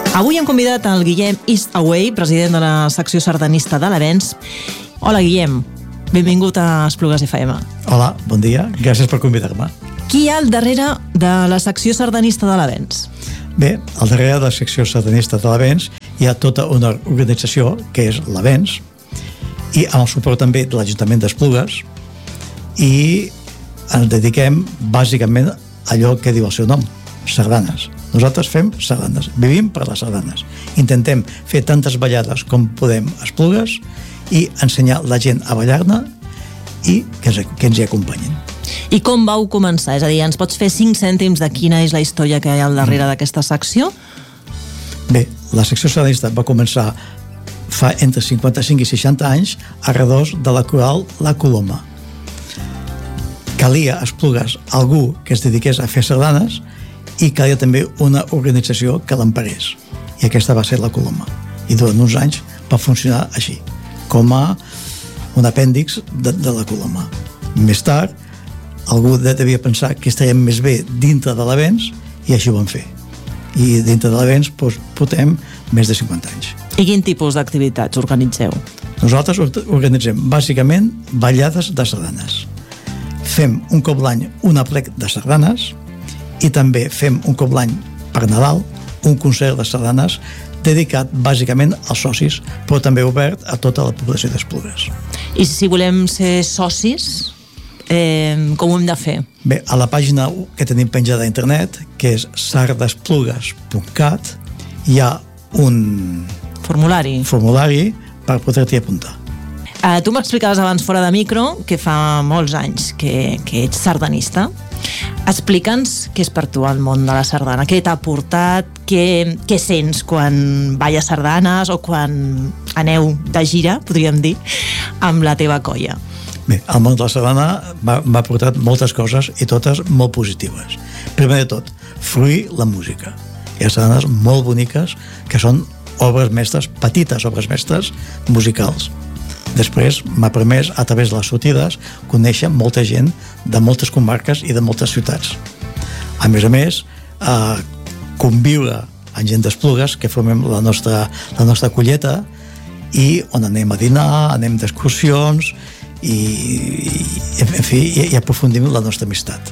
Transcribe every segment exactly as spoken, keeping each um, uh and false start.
Avui hem convidat el Guillem Eastaway, president de la secció sardanista de l'Avenç. Hola, Guillem. Benvingut a Esplugues F M. Hola, bon dia. Gràcies per convidar-me. Qui hi ha al darrere de la secció sardanista de l'Avenç? Bé, al darrere de la secció sardanista de l'Avenç hi ha tota una organització que és l'Avenç i amb el suport també de l'Ajuntament d'Esplugues, i ens dediquem bàsicament a allò que diu el seu nom, sardanes. Nosaltres fem sardanes, vivim per les sardanes. Intentem fer tantes ballades com podem a Esplugues i ensenyar la gent a ballar-ne i que ens, que ens hi acompanyin. I com vau començar? És a dir, ens pots fer cinc cèntims de quina és la història que hi ha al darrere mm. d'aquesta secció? Bé, la secció sardanista va començar fa entre cinquanta-cinc i seixanta anys a redós de la coral La Coloma. Calia a Esplugues algú que es dediqués a fer sardanes i calia també una organització que l'emparés, i aquesta va ser La Coloma, i durant uns anys va funcionar així, com a un apèndix de, de La Coloma. Més tard algú devia pensar que estaríem més bé dintre de l'Avenç i així ho vam fer, i dintre de l'Avenç doncs, portem més de cinquanta anys. I quin tipus d'activitats organitzeu? Nosaltres organitzem bàsicament ballades de sardanes. Fem un cop l'any un aplec de sardanes i també fem un cop l'any per Nadal un concert de sardanes dedicat bàsicament als socis, però també obert a tota la població d'Esplugues. I si volem ser socis, eh, com ho hem de fer? Bé, a la pàgina que tenim penjada a internet, que és sardesplugues punt cat, hi ha un formulari, formulari per poder-t'hi apuntar. Uh, tu m'explicaves abans fora de micro que fa molts anys que, que ets sardanista. Explica'ns què és per tu el món de la sardana, què t'ha portat, què, què sents quan balles sardanes o quan aneu de gira, podríem dir, amb la teva colla. Bé, el món de la sardana m'ha portat moltes coses i totes molt positives. Primer de tot, fruir la música. Hi ha sardanes molt boniques que són obres mestres, petites obres mestres musicals. Després m'ha permès, a través de les sortides, conèixer molta gent de moltes comarques i de moltes ciutats. A més a més, eh, conviure amb gent d'Esplugues, que formem la nostra, la nostra colleta, i on anem a dinar, anem d'excursions, i, i, en fi, i, i aprofundim la nostra amistat.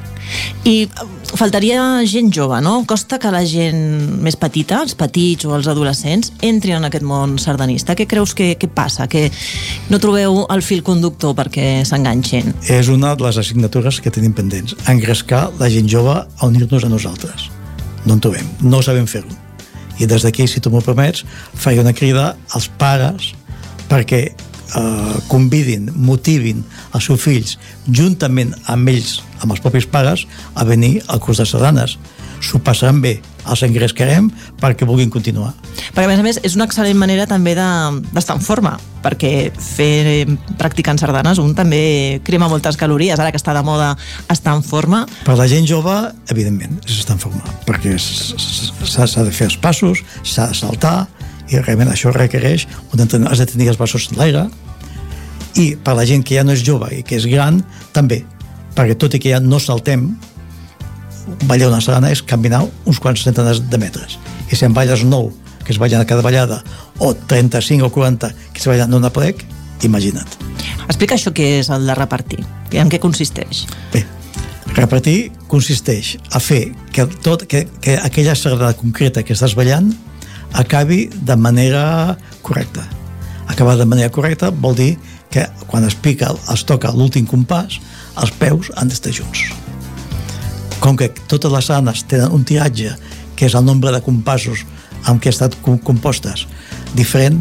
I faltaria gent jove, no? Costa que la gent més petita, els petits o els adolescents, entrin en aquest món sardanista. Què creus que, que passa? Que no trobeu el fil conductor perquè s'enganxin? És una de les assignatures que tenim pendents, engrescar la gent jove a unir-nos a nosaltres. No en trobem, no sabem fer-ho. I des d'aquí, si tu m'ho permets, faré una crida als pares perquè Uh, convidin, motivin els seus fills, juntament amb ells, amb els propis pares, a venir al curs de sardanes. S'ho passaran bé, els engrescarem perquè vulguin continuar. Perquè, a més a més, és una excel·lent manera també d'estar en forma, perquè fer practicant sardanes un també crema moltes calories, ara que està de moda estar en forma. Per la gent jove, evidentment, és estar en forma, perquè s'ha de fer els passos, s'ha de saltar, i realment això requereix un entrenament, has de tenir els braços en l'aire, i per la gent que ja no és jove i que és gran també, perquè tot i que ja no saltem, ballar una sardana és caminar uns quants centenars de metres, i si en balles nou que es ballen a cada ballada, o trenta-cinc o quaranta que es ballen en un aplec, imagina't. Explica això que és el de repartir, en què consisteix? Bé, repartir consisteix a fer que, tot, que, que aquella sardana concreta que estàs ballant acabi de manera correcta. Acabar de manera correcta vol dir que quan es pica, es toca l'últim compàs, els peus han d'estar junts. Com que totes les sardanes tenen un tiratge, que és el nombre de compassos amb què estan compostes, diferent,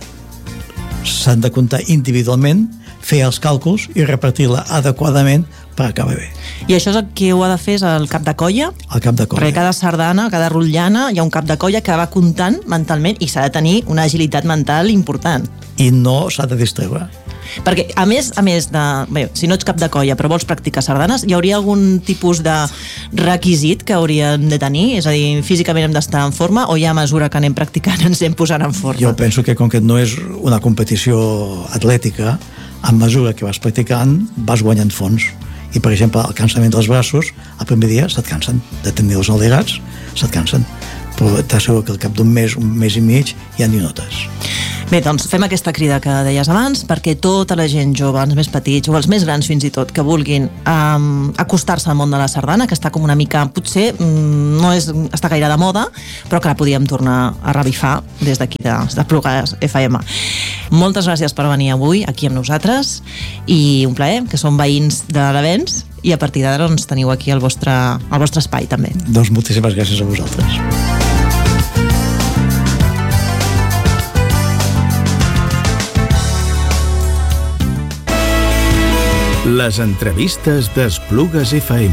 s'han de comptar individualment, fer els càlculs i repartir-la adequadament per acabar bé. I això és el que ho ha de fer és el cap de colla? El cap de colla. Perquè cada sardana, cada rotllana, hi ha un cap de colla que va comptant mentalment i s'ha de tenir una agilitat mental important. I no s'ha de distreure. Perquè, a més, a més de... Bé, si no ets cap de colla però vols practicar sardanes, hi hauria algun tipus de requisit que hauríem de tenir? És a dir, físicament hem d'estar en forma o ja a mesura que anem practicant ens anem posant en forma? Jo penso que com que no és una competició atlètica, a mesura que vas practicant vas guanyant fons. I, per exemple, el cansament dels braços, el primer dia se't cansen, de tenir els alligats, se't cansen. però t'asseguro que al cap d'un mes, un mes i mig, ja n'hi notes. Bé, doncs fem aquesta crida que deies abans perquè tota la gent jove, els més petits o els més grans fins i tot, que vulguin um, acostar-se al món de la sardana, que està com una mica, potser um, no és, està gaire de moda, però que la podíem tornar a revifar des d'aquí de, de Esplugues F M. Moltes gràcies per venir avui aquí amb nosaltres i un plaer, que som veïns de l'Avenç i a partir d'ara doncs, teniu aquí el vostre, el vostre espai també. Doncs moltíssimes gràcies a vosaltres. Les entrevistes d'Esplugues F M.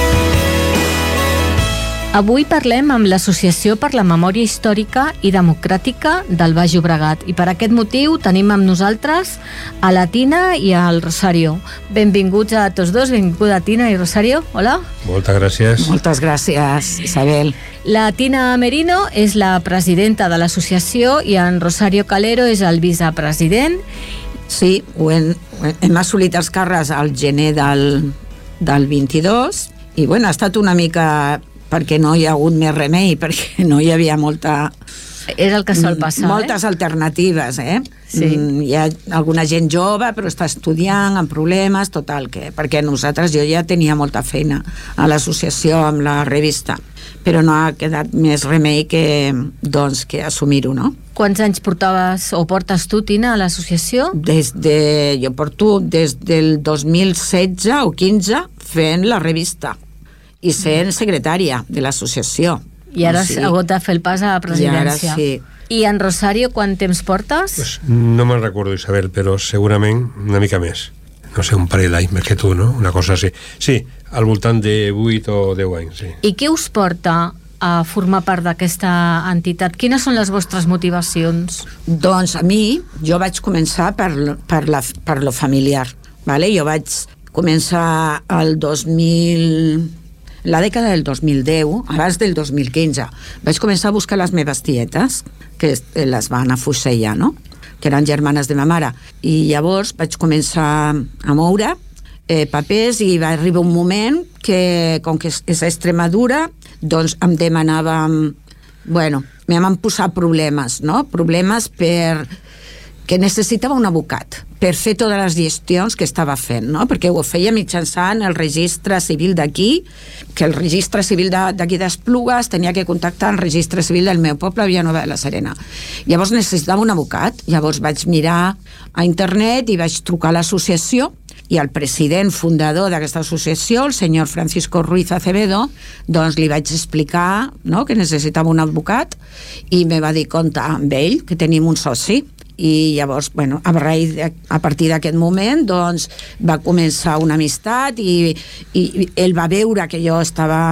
Avui parlem amb l'Associació per la Memòria Històrica i Democràtica del Baix Llobregat i per aquest motiu tenim amb nosaltres a la Tina i al Rosario. Benvinguts a tots dos, benvinguda Tina i Rosario. Hola. Moltes gràcies. Moltes gràcies, Isabel. La Tina Merino és la presidenta de l'associació i en Rosario Calero és el vicepresident. Sí, ho hem, hem assolit els càrrecs al gener del, del vint-i-dos i bueno, ha estat una mica perquè no hi ha hagut més remei, perquè no hi havia molta... És el que sol passar, moltes eh? alternatives, eh? Sí. Mm, hi ha alguna gent jove però està estudiant amb problemes, total, que perquè nosaltres, jo ja tenia molta feina a l'associació amb la revista, però no ha quedat més remei que, doncs, que assumir-ho, no? Quants anys portaves o portes tu, Tina, a l'associació? Des de, jo porto des del dos mil setze o quinze fent la revista i sent secretària de l'associació. I ara has sí. hagut de fer el pas a la presidència. I ara sí. I en Rosario, quant temps portes? Pues no me'n recordo, Isabel, però segurament una mica més. No sé, un parell d'anys més que tu, no? Una cosa així. Sí, al voltant de vuit o deu anys, sí. I què us porta a formar part d'aquesta entitat? Quines són les vostres motivacions? Doncs a mi, jo vaig començar per, per, la, per lo familiar, vale? Jo vaig començar el dos mil... la dècada del dos mil deu, abans del dos mil quinze. Vaig començar a buscar les meves tietes, que les van afusellar, no? Que eren germanes de ma mare. I llavors vaig començar a moure eh, papers i va arribar un moment que, com que és a Extremadura, doncs em demanàvem... Bueno, me van posar problemes, no? Problemes per... que necessitava un advocat per fer totes les gestions que estava fent, no? Perquè ho feia mitjançant el registre civil d'aquí, que el registre civil d'aquí d'Esplugues tenia que contactar el registre civil del meu poble, Vilanova de la Serena. Llavors necessitava un advocat, llavors vaig mirar a internet i vaig trucar a l'associació i el president fundador d'aquesta associació, el senyor Francisco Ruiz Acevedo, doncs li vaig explicar, no?, que necessitava un advocat i me va dir, compta amb ell, que tenim un soci. I llavors, bueno, a, de, a partir d'aquest moment doncs va començar una amistat i, i ell va veure que jo estava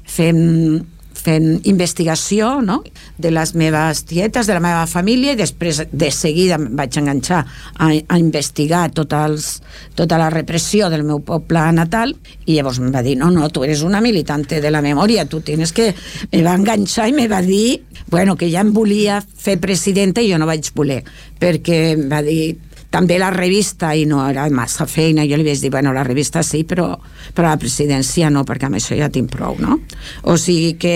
fent, fent investigació, no?, de les meves tietes, de la meva família, i després de seguida em vaig enganxar a, a investigar tot els, tota la repressió del meu poble natal i llavors em va dir, no, no, tu eres una militante de la memòria, tu tienes que... Me va enganxar i me va dir, bueno, que ja em volia fer presidenta i jo no vaig voler, perquè em va dir també la revista i no era massa feina. Jo li vaig dir, bueno, la revista sí, però, però la presidència no, perquè amb això ja tinc prou, no? O sigui que,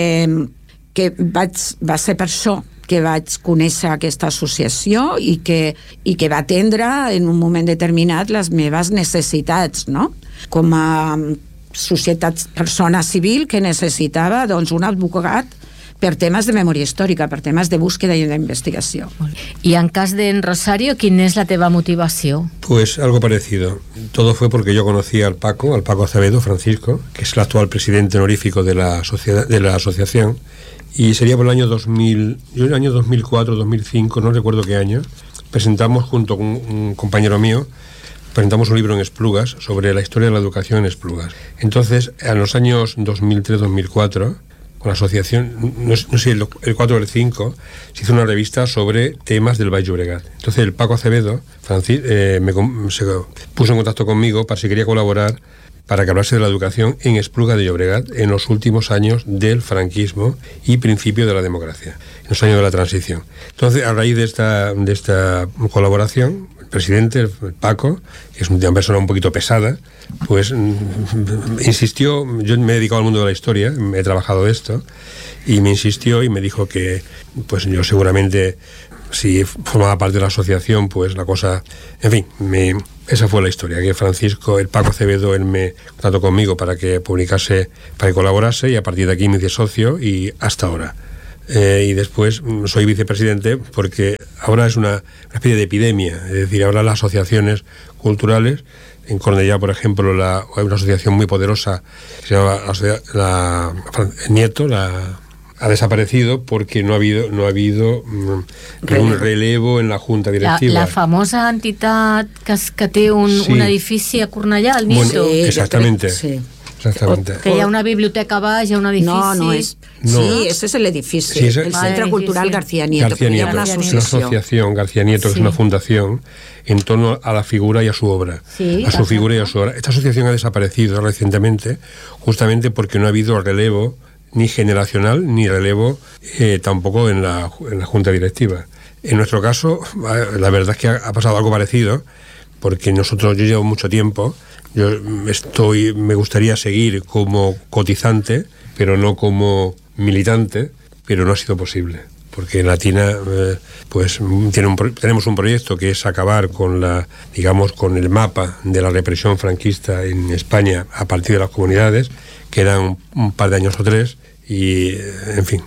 que vaig, va ser per això que vaig conèixer aquesta associació i que, i que va atendre en un moment determinat les meves necessitats, no? Com a societat, persona civil que necessitava doncs, un advocat per temes de memòria històrica, per temes de búsqueda i d'investigació. I en cas d'en Rosario, ¿quién es la teva motivació? Pues algo parecido. Todo fue porque yo conocí al Paco, al Paco Acevedo, Francisco, que es el actual presidente honorífico de la, sociedad, de la asociación, y sería por el año dos mil, yo en el año dos mil cuatro, dos mil cinco, no recuerdo qué año, presentamos junto con un compañero mío, presentamos un libro en Esplugas sobre la historia de la educación en Esplugas. Entonces, en los años dos mil tres, dos mil cuatro, con la asociación, no, no sé, el, el cuatro o el cinco, se hizo una revista sobre temas del Baix Llobregat. Entonces el Paco Acevedo Francis, eh, me, se puso en contacto conmigo para si quería colaborar para que hablase de la educación en Esplugas de Llobregat en los últimos años del franquismo y principio de la democracia, en los años de la transición. Entonces, a raíz de esta, de esta colaboración, el presidente, el Paco, que es una persona un poquito pesada, pues insistió. Yo me he dedicado al mundo de la historia, he trabajado de esto, y me insistió y me dijo que pues yo seguramente, si formaba parte de la asociación, pues la cosa, en fin, me, esa fue la historia, que Francisco, el Paco Acevedo, él me trató conmigo para que publicase, para que colaborase, y a partir de aquí me hice socio y hasta ahora. Eh, y después soy vicepresidente porque ahora es una, una especie de epidemia, es decir, ahora las asociaciones culturales, en Cornellá, por ejemplo, la, hay una asociación muy poderosa que se llama la, la, el Nieto, la... ha desaparecido porque no ha habido no ha habido um, relevo. un relevo en la junta directiva. La, la famosa entitat que, que té un, sí. un edifici a Cornellà, el Nieto. Bueno, exactamente. Sí. Exactamente. Que hi ha una biblioteca baix, hi ha un edifici... No, no és... No. Sí, ese es el edifici, sí, ese... el Centro vale, Cultural sí, sí. García Nieto. García Nieto, una asociación. una asociación, García Nieto, sí. que es una fundación en torno a la figura y a su obra. Sí, a su figura y a su obra. Esta asociación ha desaparecido recientemente justamente porque no ha habido relevo ni generacional, ni relevo eh, tampoco en la, en la junta directiva. En nuestro caso, la verdad es que ha, ha pasado algo parecido, porque nosotros, yo llevo mucho tiempo, yo estoy, me gustaría seguir como cotizante, pero no como militante, pero no ha sido posible, porque en Latina eh, pues tiene un, tenemos un proyecto que es acabar con la, digamos, con el mapa de la represión franquista en España a partir de las comunidades, que eran un, un par de años o tres, i, en fi,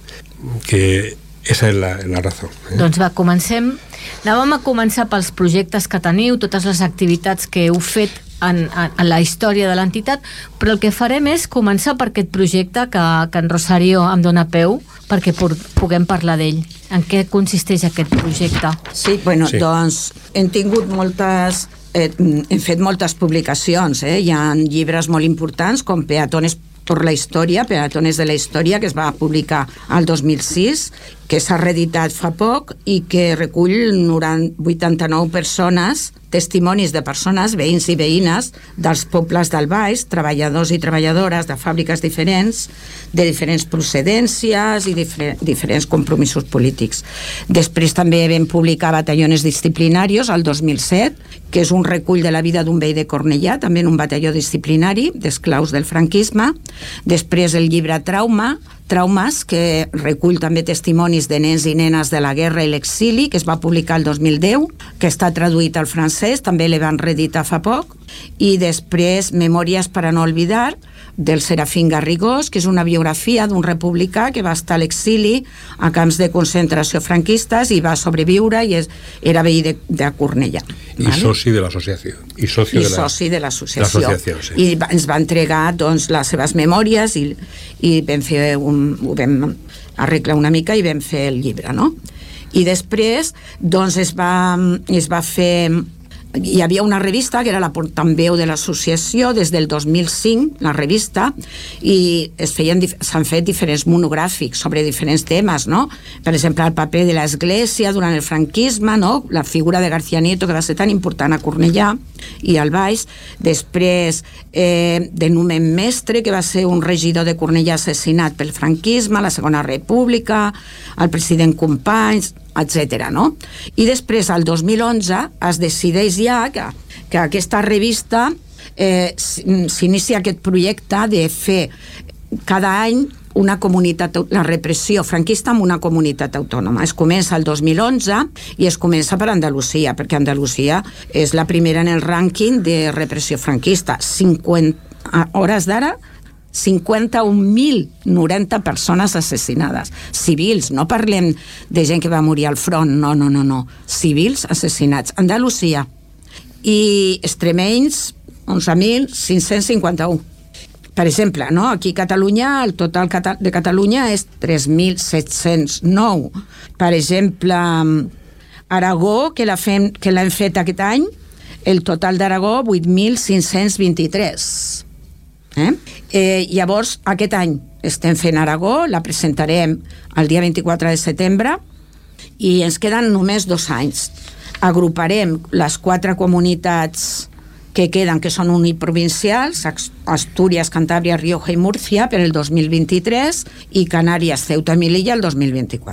que esa és la, la raó. Eh? Doncs va, comencem. Anàvem a començar pels projectes que teniu, totes les activitats que heu fet en, en, en la història de l'entitat, però el que farem és començar per aquest projecte que, que en Rosario em dona peu, perquè puguem parlar d'ell. En què consisteix aquest projecte? Sí, bueno, sí. doncs hem tingut moltes... Eh, hem fet moltes publicacions, eh? Hi ha llibres molt importants com Peatones por la història, Peatones de la història, que es va publicar al dos mil sis, que s'ha reeditat fa poc i que recull vuitanta-nou persones, testimonis de persones, veïns i veïnes dels pobles del Baix, treballadors i treballadores de fàbriques diferents, de diferents procedències i difer diferents compromisos polítics. Després també vam publicar Batallones Disciplinarios al dos mil set, que és un recull de la vida d'un veí de Cornellà, també en un batalló disciplinari d'esclaus del franquisme. Després el llibre Trauma, Traumes, que recull també testimonis de nens i nenes de la guerra i l'exili, que es va publicar el dos mil deu, que està traduït al francès, també l'hi van reeditar fa poc. I després Memòries per a no olvidar, del Serafín Garrigós, que és una biografia d'un republicà que va estar a l'exili a camps de concentració franquistes i va sobreviure i és, era veí de, de Cornellà. I ¿vale? soci de l'associació. I, soci I de la, soci de l'associació. Sí. I va, ens va entregar doncs, les seves memòries i, i vam fer un, ho vam arreglar una mica i vam fer el llibre, no? I després doncs, es, va, es va fer... Hi havia una revista que era la portaveu de l'associació des del dos mil cinc, la revista, i s'han fet diferents monogràfics sobre diferents temes, no? Per exemple, el paper de l'església durant el franquisme, no? La figura de García Nieto, que va ser tan important a Cornellà i al Baix. Després, eh, de Numen Mestre, que va ser un regidor de Cornellà assassinat pel franquisme, la Segona República, el president Companys, etcètera, no? I després, al dos mil onze, es decideix ja que, que aquesta revista eh, s'inicia aquest projecte de fer cada any una comunitat, la repressió franquista en una comunitat autònoma. Es comença el dos mil onze i es comença per Andalusia, perquè Andalusia és la primera en el rànquing de repressió franquista. cinquanta hores d'ara, cinquanta-un mil noranta persones assassinades. Civils, no parlem de gent que va morir al front, no, no, no, no. Civils assassinats. Andalusia. I extremenys, onze mil cinc-cents cinquanta-u. Per exemple, no? Aquí a Catalunya, el total de Catalunya és tres mil set-cents nou. Per exemple, Aragó, que l'hem fet aquest any, el total d'Aragó, vuit mil cinc-cents vint-i-tres. Eh? Eh, llavors, aquest any estem fent Aragó, la presentarem el dia vint-i-quatre de setembre i ens queden només dos anys. Agruparem les quatre comunitats que queden, que són uniprovincials, Astúries, Cantàbria, Rioja i Múrcia per el dos mil vint-i-tres i Canàries, Ceuta i Melilla el dos mil vint-i-quatre.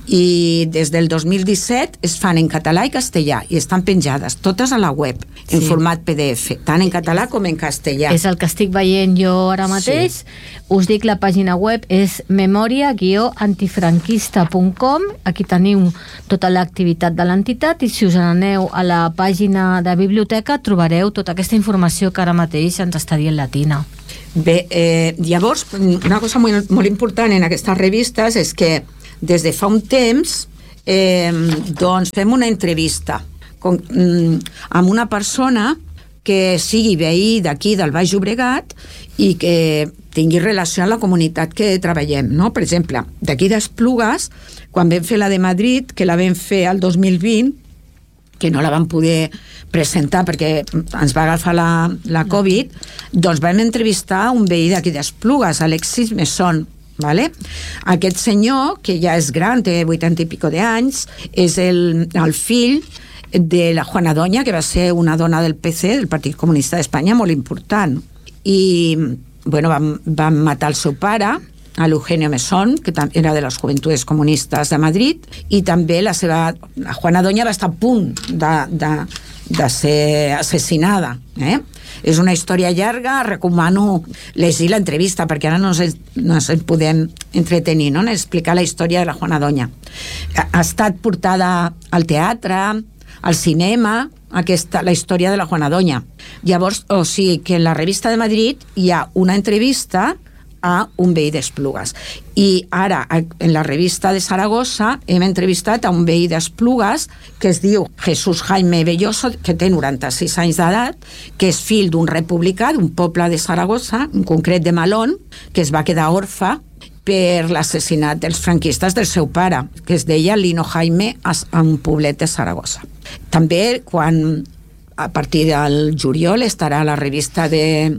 i des del dos mil disset es fan en català i castellà i estan penjades totes a la web en Sí. format P D F, tant en català com en castellà. És el que estic veient jo ara mateix. Sí. Us dic la pàgina web, és memoria guió antifranquista punt com. Aquí teniu tota l'activitat de l'entitat i si us aneu a la pàgina de biblioteca trobareu tota aquesta informació que ara mateix ens està dient la Tina. Bé, eh, llavors, una cosa molt, molt important en aquestes revistes és que des de fa un temps eh, doncs fem una entrevista con, mm, amb una persona que sigui veí d'aquí del Baix Llobregat i que tingui relació amb la comunitat que treballem, no? Per exemple, d'aquí d'Esplugues, quan vam fer la de Madrid, que la vam fer el dos mil vint, que no la vam poder presentar perquè ens va agafar la, la Covid, doncs vam entrevistar un veí d'aquí d'Esplugues, Alexis Messon, vale? Aquest senyor, que ja és gran, té vuitanta i pico d'anys, és el, el fill de la Juana Doña, que va ser una dona del P C, del Partit Comunista d'Espanya, molt important. I, bueno, van, van matar el seu pare, a l'Eugenio Mesón, que era de les Joventudes Comunistes de Madrid, i també la seva... La Juana Doña va estar a punt de, de, de ser assassinada. Eh? És una història llarga, recomano llegir l'entrevista, perquè ara no ens, no ens podem entretenir, no? En explicar la història de la Juana Doña. Ha, ha estat portada al teatre, al cinema, aquesta, la història de la Juana Doña. Llavors, o sigui que en la revista de Madrid hi ha una entrevista a un veí d'Esplugues. I ara, en la revista de Saragossa, hem entrevistat a un veí d'Esplugues que es diu Jesús Jaime Belloso, que té noranta-sis anys d'edat, que és fill d'un republicà d'un poble de Saragossa, en concret de Malón, que es va quedar orfe per l'assassinat dels franquistes del seu pare, que es deia Lino Jaime, a un poblet de Saragossa. També, quan a partir del juliol estarà la revista de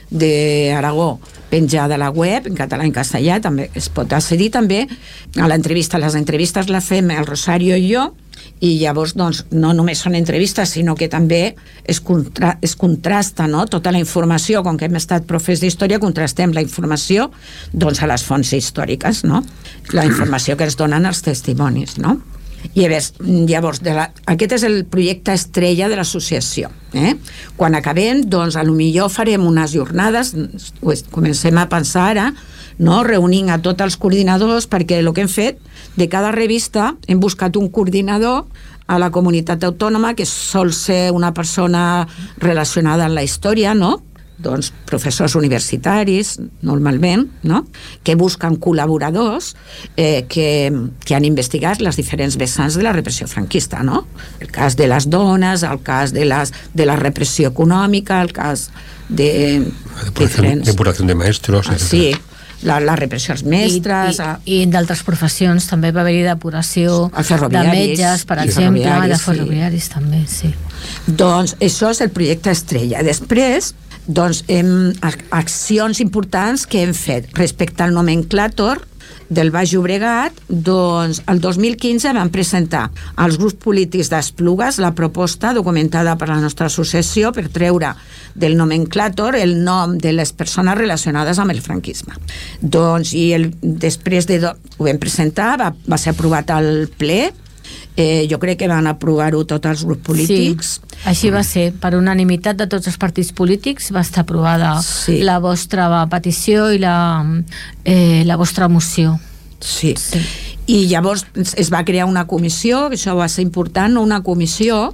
d'Aragó penjada a la web, en català i en castellà, també es pot accedir també a l'entrevista. Les entrevistes les fem el Rosario i jo, i llavors doncs, no només són entrevistes, sinó que també es, contra, es contrasta, no? Tota la informació, com que hem estat profes d'història, contrastem la informació doncs, a les fonts històriques, no? La informació que ens donen els testimonis, no? I llavors, de la, aquest és el projecte estrella de l'associació. Eh? Quan acabem, doncs, a lo millor farem unes jornades, pues, comencem a pensar ara, no? Reunint a tots els coordinadors, perquè el que hem fet, de cada revista hem buscat un coordinador a la comunitat autònoma, que sol ser una persona relacionada amb la història, no? Doncs professors universitaris, normalment, no? Que busquen col·laboradors eh, que, que han investigat les diferents vessants de la repressió franquista, no? El cas de les dones, el cas de, les, de la repressió econòmica, el cas de... Depuración, depuración de maestros, ah, sí, la, la repressió als mestres... I, i, i d'altres professions també va haver-hi depuració de metges, per exemple, ferroviaris, de ferroviaris sí. També, sí. Doncs això és el projecte estrella. Després, doncs, hem, accions importants que hem fet respecte al nomenclàtor del Baix Llobregat. Doncs el dos mil quinze vam presentar als grups polítics d'Esplugues la proposta documentada per la nostra associació per treure del nomenclàtor el nom de les persones relacionades amb el franquisme. Doncs, i el, després de do, ho vam presentar, va, va ser aprovat al ple. Eh, jo crec que van aprovar-ho tots els grups polítics. Sí, així va ser, per unanimitat de tots els partits polítics va estar aprovada sí. La vostra petició i la, eh, la vostra moció. Sí. sí, i llavors es va crear una comissió, que això va ser important, una comissió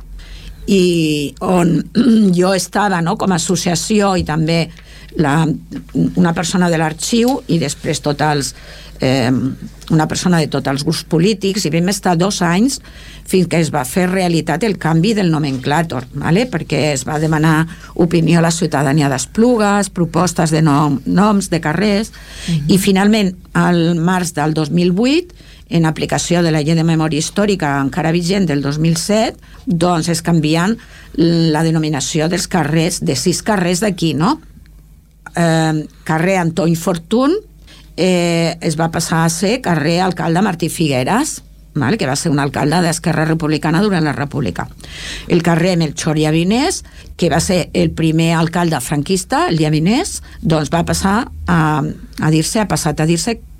i on jo estava, no?, com a associació i també la, una persona de l'arxiu i després tots els eh, una persona de tots els grups polítics, i vam estar dos anys fins que es va fer realitat el canvi del nomenclàtor, ¿vale? Perquè es va demanar opinió a la ciutadania d'Esplugues, propostes de nom, noms de carrers, uh-huh. I finalment al març del dos mil vuit, en aplicació de la llei de memòria històrica encara vigent del dos mil set, doncs es canvien la denominació dels carrers, de sis carrers d'aquí, no? Eh, carrer Antoni Fortuny eh, es va passar a ser carrer Alcalde Martí Figueres, val? Que va ser un alcalde d'Esquerra Republicana durant la República. El carrer Melchor Llavinés, que va ser el primer alcalde franquista, el Llavinés, doncs va passar a, a dir-se, ha passat a dir-se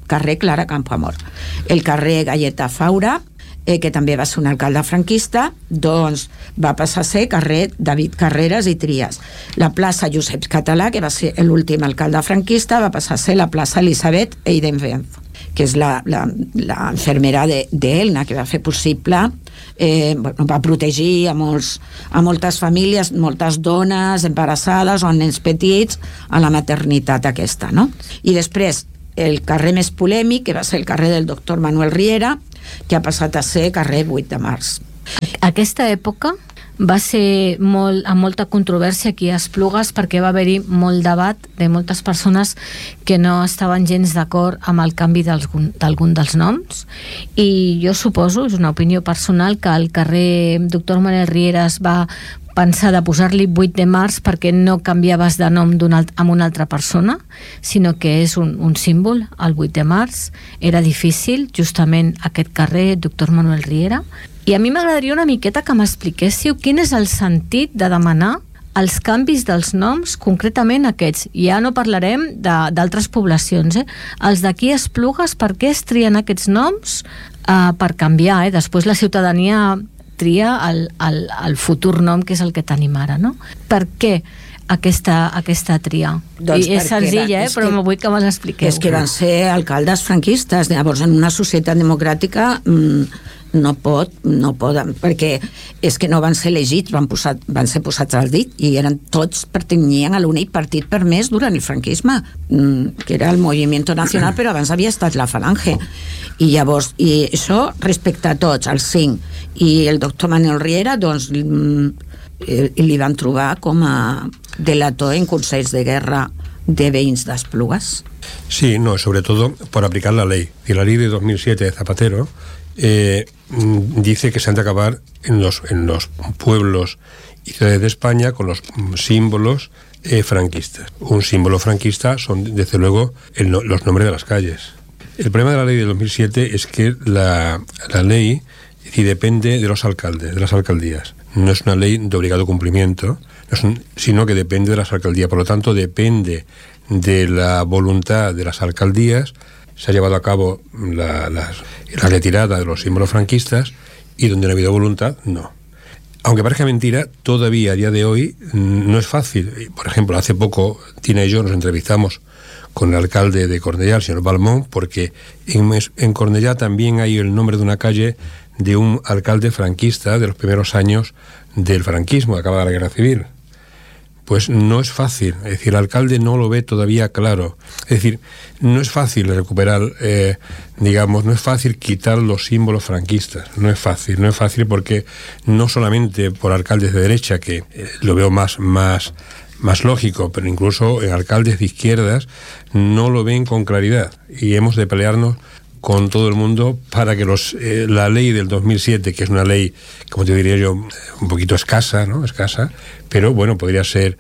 carrer Clara Campoamor. El carrer Galleta Faura, eh, que també va ser un alcalde franquista, doncs va passar a ser carrer David Carreras i Trias. La plaça Josep Català, que va ser l'últim alcalde franquista, va passar a ser la plaça Elisabet Eidenbenz, que és la, la, la infermera d'Elna, que va fer possible, eh, bueno, va protegir a, molts, a moltes famílies, moltes dones embarassades o nens petits a la maternitat aquesta, no? I després, el carrer més polèmic, que va ser el carrer del doctor Manuel Riera, que ha passat a ser carrer vuit de març. Aquesta època va ser molt, amb molta controvèrsia aquí a Esplugues, perquè va haver-hi molt debat de moltes persones que no estaven gens d'acord amb el canvi d'algun dels noms, i jo suposo, és una opinió personal, que el carrer doctor Manuel Riera es va pensar de posar-li vuit de març perquè no canviaves de nom alt, amb una altra persona, sinó que és un, un símbol, el vuit de març. Era difícil, justament aquest carrer doctor Manuel Riera. I a mi m'agradaria una miqueta que m'expliquéssiu quin és el sentit de demanar els canvis dels noms, concretament aquests. Ja no parlarem d'altres poblacions, eh? Els d'aquí a Esplugues, per què es trien aquests noms? Uh, per canviar, eh? Després la ciutadania tria el, el, el futur nom, que és el que tenim ara, no? Per què aquesta, aquesta tria? Doncs I és senzilla, eh? Però que, vull que me l'expliqueu. És que van ser alcaldes franquistes. Llavors, en una societat democràtica mmm, no pot, no poden, perquè és que no van ser elegits, van, posat, van ser posats al dit, i eren tots, pertanyien a l'únic partit permès durant el franquisme, que era el Movimiento Nacional, però abans havia estat la Falange. I llavors, i això respecte a tots, els cinc, i el doctor Manuel Riera, doncs li van trobar com a delator en consells de guerra de veïns d'Esplugues. Sí, no, sobre todo por aplicar la ley. Y la ley de dos mil siete de Zapatero eh, dice que se han de acabar en los, en los pueblos y ciudades de España con los símbolos eh, franquistas. Un símbolo franquista son, desde luego, el, los nombres de las calles. El problema de la ley de dos mil siete es que la, la ley sí, depende de los alcaldes, de las alcaldías. No es una ley de obligado cumplimiento, no es un, sino que depende de las alcaldías. Por lo tanto, depende de la voluntad de las alcaldías. Se ha llevado a cabo la, la, la retirada de los símbolos franquistas, y donde no ha habido voluntad, no. Aunque parezca mentira, todavía a día de hoy no es fácil. Por ejemplo, hace poco Tina y yo nos entrevistamos con el alcalde de Cornellá, el señor Balmón, porque en, en Cornellá también hay el nombre de una calle de un alcalde franquista de los primeros años del franquismo, acaba la guerra civil. Pues no es fácil, es decir, el alcalde no lo ve todavía claro. Es decir, no es fácil recuperar, eh, digamos, no es fácil quitar los símbolos franquistas, no es fácil, no es fácil porque no solamente por alcaldes de derecha, que eh, lo veo más, más, más lógico, pero incluso en alcaldes de izquierdas no lo ven con claridad, y hemos de pelearnos con todo el mundo para que los eh, la ley del dos mil siete, que es una ley, como te diría yo, un poquito escasa, ¿no? Escasa, pero bueno, podría ser,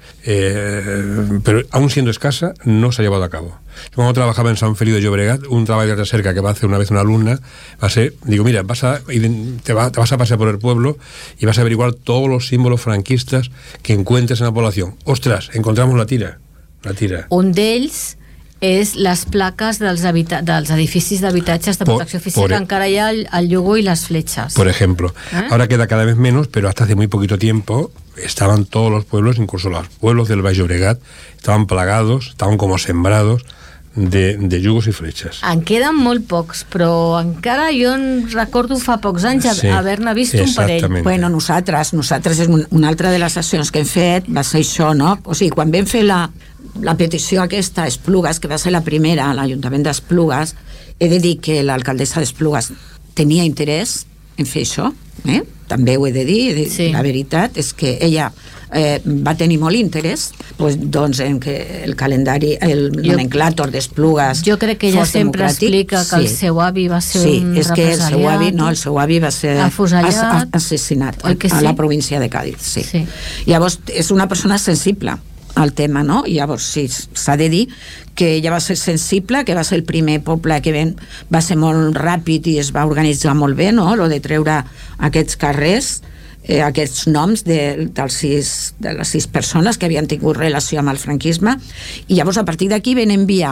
eh, pero aún siendo escasa, no se ha llevado a cabo. Cuando trabajaba en San Feliu de Llobregat, un trabajo de cerca que va a hacer una vez una alumna, va a ser, digo, mira, vas a, te, va, te vas a pasear por el pueblo y vas a averiguar todos los símbolos franquistas que encuentres en la población. Ostras, encontramos la tira, la tira. Un d'ells és les plaques dels, dels edificis d'habitatges de protecció oficial, encara hi ha el, el logo y las flechas. Por ejemplo. ¿Eh? Ahora queda cada vez menos, pero hasta hace muy poquito tiempo estaban todos los pueblos, incluso los pueblos del Baix Llobregat, estaban plagados, estaban como sembrados de, de yugos i fletxes. En queden molt pocs, però encara jo en recordo fa pocs anys sí, haver-ne vist un parell. Bueno, nosaltres, nosaltres és un, una altra de les accions que hem fet va ser això, no? O sigui, quan vam fer la la petició aquesta a Esplugues, que va ser la primera a l'Ajuntament d'Esplugues, he de dir que l'alcaldessa d'Esplugues tenia interès en fer això, eh? També ho he de dir, he de dir sí. La veritat és que ella eh, va tenir molt interès, pues, doncs, en que el calendari, el nomenclàtor d'Esplugues jo crec que ella sempre explica que sí. El seu avi va ser sí, un és que el seu avi, no, el seu avi va ser afusellat, assassinat a, sí? a la província de Càdiz, sí. Sí. Llavors és una persona sensible al tema, no? I llavors sí, s'ha de dir que ella va ser sensible, que va ser el primer poble que ven, va ser molt ràpid i es va organitzar molt bé, no? Lo de treure aquests carrers, eh, aquests noms de, dels sis, de les sis persones que havien tingut relació amb el franquisme, i llavors a partir d'aquí van enviar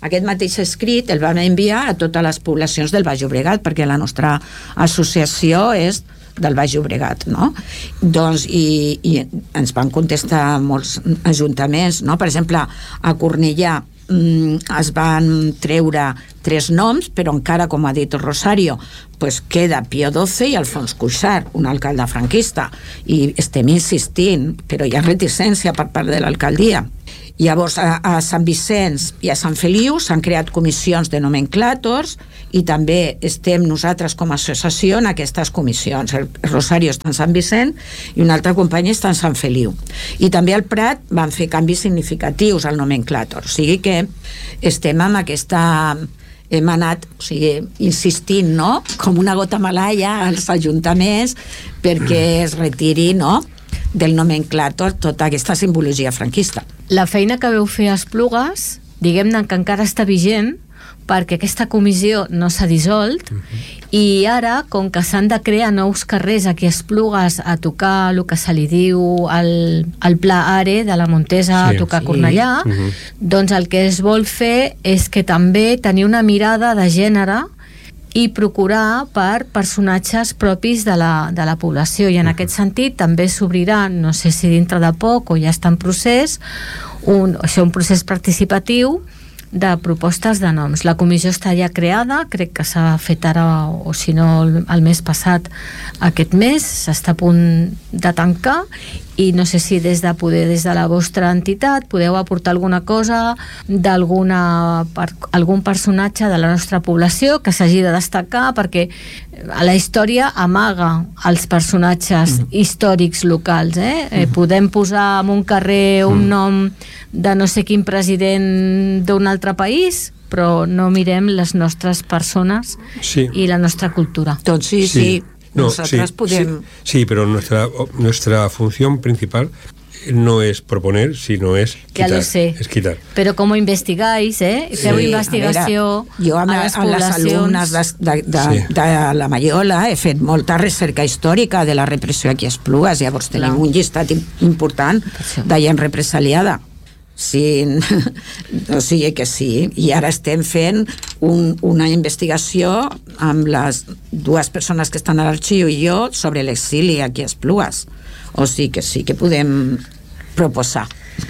aquest mateix escrit el vam enviar a totes les poblacions del Baix Llobregat, perquè la nostra associació és del Baix Llobregat, no? Doncs, i, i ens van contestar molts ajuntaments, no? Per exemple, a Cornellà mm, es van treure tres noms, però encara, com ha dit el Rosario, pues queda Pío doce i Alfons Cuixart, un alcalde franquista, i estem insistint, però hi ha reticència per part de l'alcaldia. Llavors, a, a Sant Vicenç i a Sant Feliu s'han creat comissions de nomenclàtors i també estem nosaltres com a associació en aquestes comissions. El Rosario està en Sant Vicent i un altre company està en Sant Feliu. I també al Prat van fer canvis significatius al nomenclàtor. O sigui que estem amb aquesta... hem anat, o sigui, insistint, no?, com una gota malaia als ajuntaments perquè es retiri, no?, del nomenclàtor tota aquesta simbologia franquista. La feina que veu fer a Esplugues, diguem-ne que encara està vigent, perquè aquesta comissió no s'ha dissolt, uh-huh. i ara, com que s'han de crear nous carrers aquí a Esplugues a tocar el que se li diu el, el Pla Are de la Montesa, sí, a tocar sí. Cornellà, uh-huh. doncs el que es vol fer és que també tenir una mirada de gènere i procurar per personatges propis de la, de la població, i en uh-huh. aquest sentit també s'obrirà, no sé si dintre de poc o ja està en procés, un, això, un procés participatiu de propostes de noms. La comissió està ja creada, crec que s'ha fet ara, o si no el mes passat, aquest mes, s'està a punt de tancar, i no sé si des de poder, des de la vostra entitat podeu aportar alguna cosa d'alguna per, algun personatge de la nostra població que s'hagi de destacar, perquè a la història amaga els personatges mm. històrics locals, eh? Mm. Eh, podem posar en un carrer un mm. nom de no sé quin president d'un altre país, però no mirem les nostres persones sí. i la nostra cultura. Doncs sí, sí, sí. No, nosotros sí, podem... sí, sí, pero nuestra, nuestra función principal no es proponer, sino es quitar. Ya lo sé. Es quitar. Pero como investigáis, ¿eh? Sí, Feu investigació a, veure, jo amb, a les amb les alumnes de, de, de, sí. de la Maiola he fet molta recerca històrica de la repressió aquí a Esplugues, llavors tenim Clar. un llistat important de gent represaliada. Sí, o sigui que sí, i ara estem fent un, una investigació amb les dues persones que estan a l'arxiu i jo sobre l'exili aquí a Esplugues, o sigui que sí que podem proposar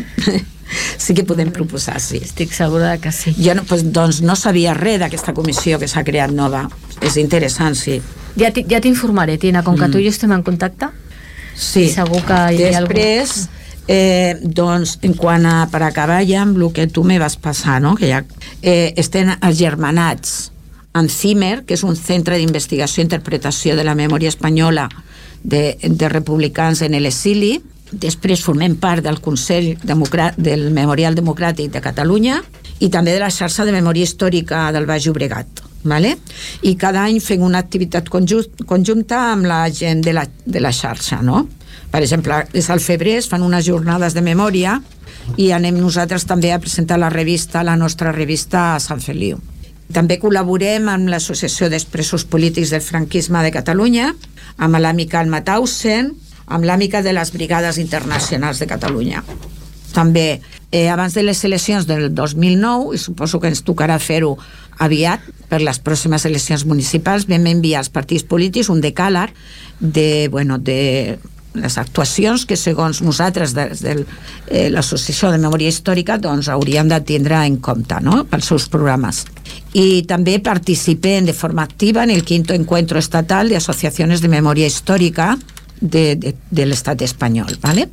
sí que podem proposar, sí. Estic segura que sí. Jo no, pues, doncs no sabia res d'aquesta comissió que s'ha creat nova, és interessant, sí. Ja t'informaré, Tina, com que mm. tu i jo estem en contacte, sí. segur que hi ha Després, algú... Eh, doncs, en quant a, per acabar ja amb el que tu me vas passar, no? Que ja, eh, estem agermanats amb CIMER, que és un centre d'investigació i interpretació de la memòria espanyola de, de republicans en l'exili. Després formem part del Consell Democrà- del Memorial Democràtic de Catalunya i també de la xarxa de memòria històrica del Baix Llobregat. Vale? I cada any fem una activitat conjunta amb la gent de la, de la xarxa, no? Per exemple, des del febrer es fan unes jornades de memòria i anem nosaltres també a presentar la revista, la nostra revista a Sant Feliu. També col·laborem amb l'Associació d'Expresos Polítics del Franquisme de Catalunya, amb l'Amica Mauthausen, amb l'Amica de les Brigades Internacionals de Catalunya. També, eh, abans de les eleccions del dos mil nou, i suposo que ens tocarà fer-ho aviat per les pròximes eleccions municipals, vam enviar als partits polítics un decàleg de, bueno, de les actuacions que segons nosaltres des de eh, l'Associació de Memòria Històrica doncs hauríem de tindre en compte, no?, pels seus programes. I també participem de forma activa en el quinto encuentro estatal de asociaciones de memoria histórica de, de, de l'estat espanyol, ¿vale?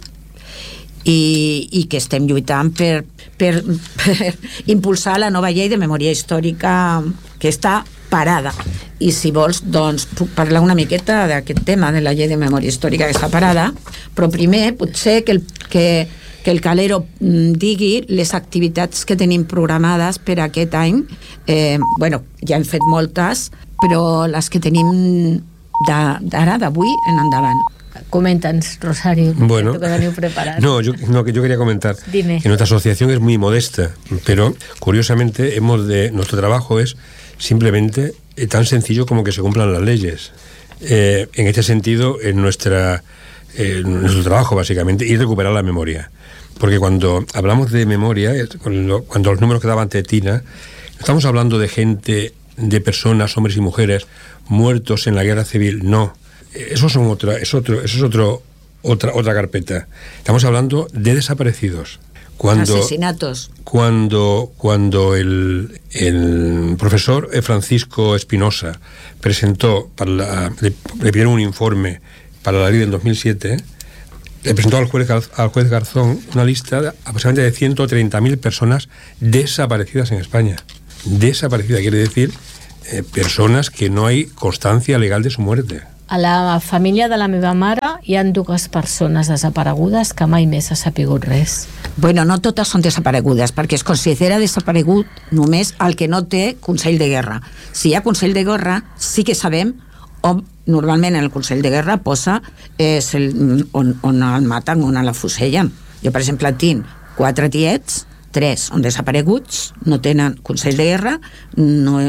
I, i que estem lluitant per, per, per impulsar la nova llei de memòria històrica que està parada. I si vols, doncs, puc parlar una miqueta d'aquest tema de la llei de memòria històrica que està parada, però primer potser que el, que, que el Calero digui les activitats que tenim programades per aquest any. Eh, bueno, ja hem fet moltes, però les que tenim d'ara, d'avui en endavant. Coméntanos, Rosario, bueno, que veniu preparat. No, yo, no, que yo quería comentar Dime. que nuestra asociación es muy modesta, pero curiosamente hemos de, nuestro trabajo es simplemente eh, tan sencillo como que se cumplan las leyes. Eh, en este sentido, en nuestra, eh, nuestro trabajo básicamente, y recuperar la memoria. porque cuando hablamos de memoria, cuando, cuando los números que daba ante Tina, estamos hablando de gente, de personas, hombres y mujeres, muertos en la guerra civil, no. Eso son otra, es otro, eso es otro, otra, otra carpeta. Estamos hablando de desaparecidos. Cuando, asesinatos. Cuando, cuando el, el profesor Francisco Espinosa presentó, para la, le, le pidieron un informe para la ley del dos mil siete, le presentó al juez, al juez Garzón una lista de aproximadamente de ciento treinta mil personas desaparecidas en España. Desaparecidas quiere decir eh, personas que no hay constancia legal de su muerte. A la família de la meva mare hi ha dues persones desaparegudes que mai més s'ha sapigut res. Bueno, no totes són desaparegudes, perquè es considera desaparegut només el que no té Consell de Guerra. Si hi ha Consell de Guerra, sí que sabem on, normalment en el Consell de Guerra posa és el, on, on el maten, on el fusellen. Jo, per exemple, tinc quatre tiets, tres són desapareguts, no tenen Consell de Guerra, no,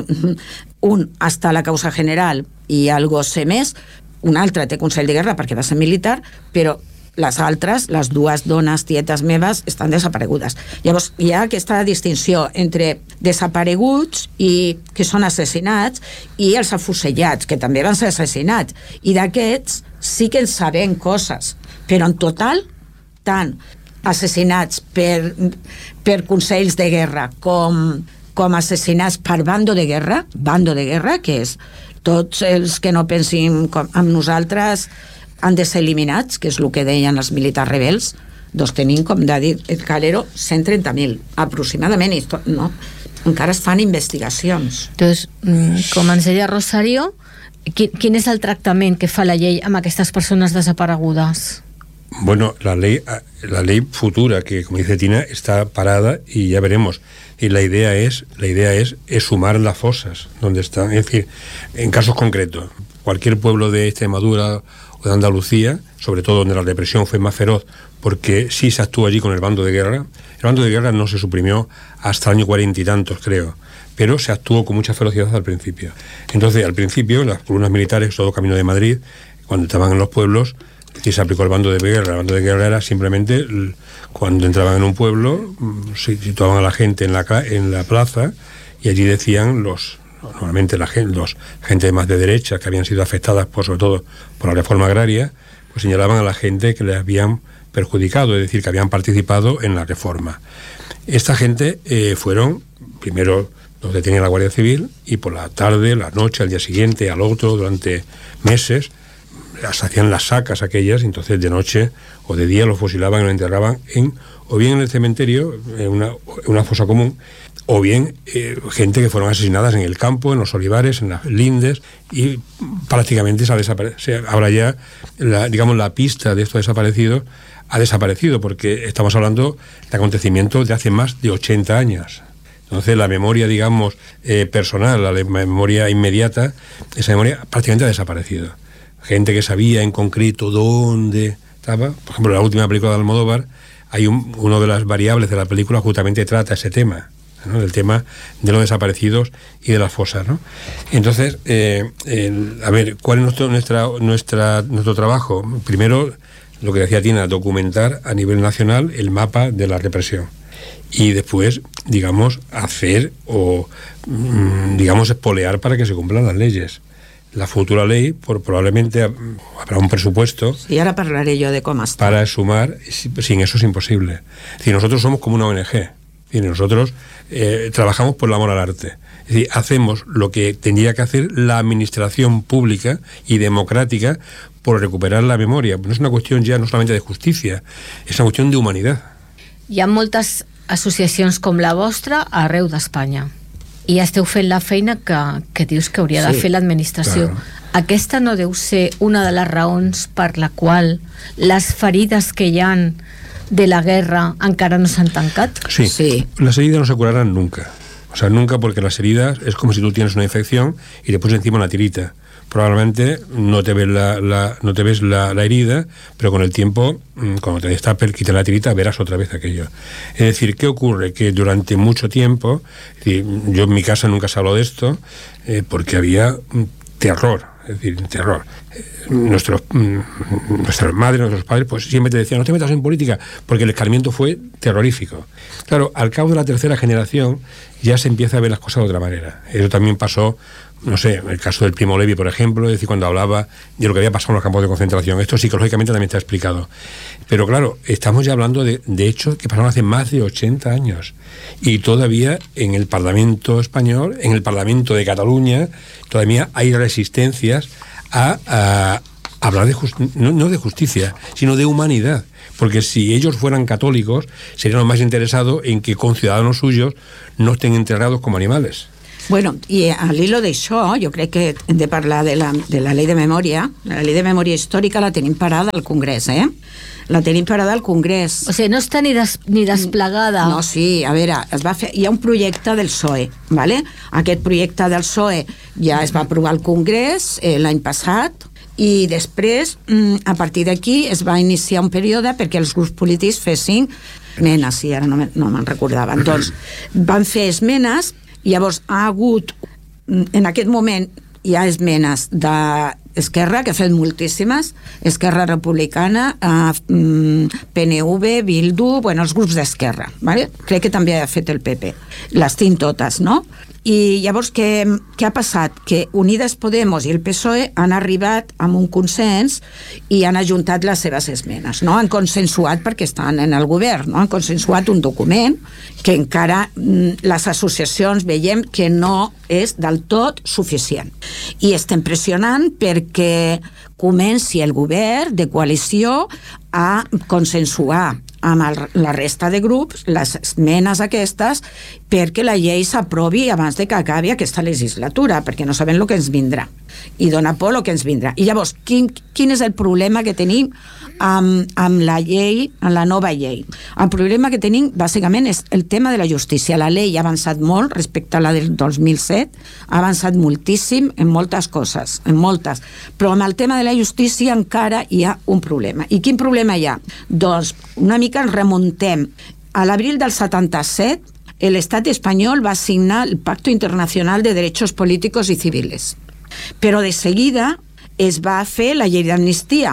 un està a la causa general i algo sé més, un altre té Consell de Guerra perquè va ser militar, però les altres, les dues dones tietes meves, estan desaparegudes. Llavors hi ha aquesta distinció entre desapareguts i que són assassinats i els afusellats, que també van ser assassinats, i d'aquests sí que en sabem coses, però en total tant assassinats per, per consells de guerra com, com assassinats per bando de guerra, bando de guerra, que és tots els que no pensin com amb nosaltres han de ser eliminats, que és el que deien els militars rebels, doncs tenim, com ha dit el Calero, cent trenta mil aproximadament, i to, no? Encara es fan investigacions. Entonces, com ens deia Rosario, quin, quin és el tractament que fa la llei amb aquestes persones desaparegudes? Bueno, la ley, la ley futura, que como dice Tina, está parada y ya veremos. Y la idea es, la idea es, es sumar las fosas donde están. Es decir, en casos concretos, cualquier pueblo de Extremadura o de Andalucía, sobre todo donde la represión fue más feroz, porque sí se actuó allí con el bando de guerra. El bando de guerra no se suprimió hasta el año cuarenta y tantos, creo, pero se actuó con mucha ferocidad al principio. Entonces, al principio, las columnas militares, todo camino de Madrid, cuando estaban en los pueblos, si se aplicó el bando de guerra. El bando de guerra era simplemente cuando entraban en un pueblo, se situaban a la gente en la, en la plaza y allí decían los, normalmente la gente, los gente más de derecha que habían sido afectadas por, sobre todo por la reforma agraria, pues señalaban a la gente que les habían perjudicado, es decir, que habían participado en la reforma. Esta gente eh, fueron, primero los detenía la Guardia Civil y por la tarde, la noche, al día siguiente, al otro, durante meses, las hacían las sacas aquellas, y entonces de noche o de día los fusilaban y los enterraban en, o bien en el cementerio, en una, una fosa común, o bien eh, gente que fueron asesinadas en el campo, en los olivares, en las lindes, y prácticamente se ha desaparecido. Ahora ya, la, digamos, la pista de estos desaparecidos ha desaparecido, porque estamos hablando de acontecimientos de hace más de ochenta años. Entonces la memoria, digamos, eh, personal, la memoria inmediata, esa memoria prácticamente ha desaparecido. Gente que sabía en concreto dónde estaba. Por ejemplo, en la última película de Almodóvar, hay un, una de las variables de la película justamente trata ese tema, ¿no? Del tema de los desaparecidos y de las fosas, ¿no? Entonces, eh, el, a ver, ¿cuál es nuestro, nuestra, nuestra, nuestro trabajo? Primero, lo que decía Tina, documentar a nivel nacional el mapa de la represión. Y después, digamos, hacer o, digamos, espolear para que se cumplan las leyes. La futura ley, por, probablemente habrá un presupuesto. Y ahora hablaré yo de cómo está. Para sumar, sin eso es imposible. Es decir, nosotros somos como una O N Ge. Es decir, nosotros eh, trabajamos por el amor al arte. Es decir, hacemos lo que tendría que hacer la administración pública y democrática por recuperar la memoria. No es una cuestión ya no solamente de justicia, es una cuestión de humanidad. Hi ha moltes associacions com la vostra arreu d'Espanya. I esteu fent la feina que, que dius que hauria de sí, fer l'administració. Claro. Aquesta no deu ser una de les raons per la qual les ferides que hi han de la guerra encara no s'han tancat? Sí, sí. Las heridas no se curarán nunca. O sea, nunca, porque las heridas es como si tú tienes una infección y le pones encima una tirita. Probablemente no te ves la, la, no te ves la, la herida, pero con el tiempo, cuando te destapes, quitas la tirita, verás otra vez aquello. Es decir, ¿qué ocurre? Que durante mucho tiempo, yo en mi casa nunca se habló de esto, eh, porque había terror. es decir, terror. Nuestros, nuestras madres, nuestros padres, pues siempre te decían, no te metas en política, porque el escarmiento fue terrorífico. Claro, al cabo de la tercera generación ya se empieza a ver las cosas de otra manera. Eso también pasó, no sé, en el caso del Primo Levi, por ejemplo, es decir, cuando hablaba de lo que había pasado en los campos de concentración. Esto psicológicamente también está explicado. Pero claro, estamos ya hablando de, de hechos que pasaron hace más de ochenta años. Y todavía en el Parlamento español, en el Parlamento de Cataluña, todavía hay resistencias a, a hablar de justicia, no, no de justicia, sino de humanidad. Porque si ellos fueran católicos, serían los más interesados en que conciudadanos suyos no estén enterrados como animales. Bueno, i al hilo d'això, jo crec que hem de parlar de la, de la llei de memòria. La llei de memòria històrica la tenim parada al Congrés, eh? La tenim parada al Congrés. O sigui, no està ni, des, ni desplegada. No, sí, a veure, es va fer, hi ha un projecte del P S O E, ¿vale? Aquest projecte del P S O E ja es va aprovar al Congrés eh, l'any passat, i després, a partir d'aquí, es va iniciar un període perquè els grups polítics fessin esmenes, si ara no, me, no me'n recordava. Doncs van fer esmenes. Llavors ha hagut, en aquest moment hi ha esmenes d'Esquerra, que ha fet moltíssimes, Esquerra Republicana, P N V, Bildu, bueno, els grups d'Esquerra, ¿vale? Crec que també ha fet el P P, les tinc totes, no? I llavors què, què ha passat? Que Unides Podemos i el P S O E han arribat amb un consens i han ajuntat les seves esmenes, no? Han consensuat perquè estan en el govern, no? Han consensuat un document que encara les associacions veiem que no és del tot suficient. I estem pressionant perquè comenci el govern de coalició a consensuar amb el, la resta de grups les esmenes aquestes perquè la llei s'aprovi abans de que acabi aquesta legislatura, perquè no sabem el que ens vindrà i dona por el que ens vindrà. I llavors, quin, quin és el problema que tenim amb, amb la llei, amb la nova llei? El problema que tenim bàsicament és el tema de la justícia. La llei ha avançat molt respecte a la del dos mil set, ha avançat moltíssim en moltes coses, en moltes, però amb el tema de la justícia encara hi ha un problema. I quin problema hi ha? Doncs una mica ens remuntem. A l'abril del setanta-set, l'estat espanyol va signar el Pacto Internacional de Derechos Políticos y Civiles. Però de seguida es va fer la llei d'amnistia